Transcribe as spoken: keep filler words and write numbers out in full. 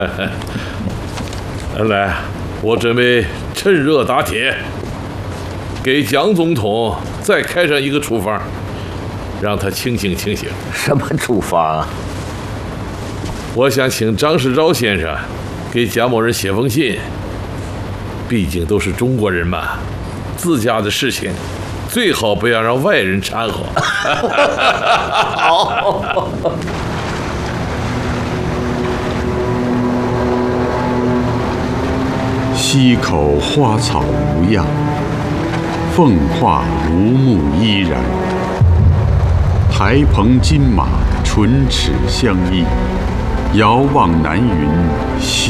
来，我准备趁热打铁，给蒋总统再开上一个处方，让他清醒清醒。 什么处方啊？ 我想请张世钊先生给贾某人写封信，毕竟都是中国人嘛，自家的事情最好不要让外人掺和。 好。 溪口花草无恙，凤化芦木依然。台棚金马唇齿相依，遥望南云。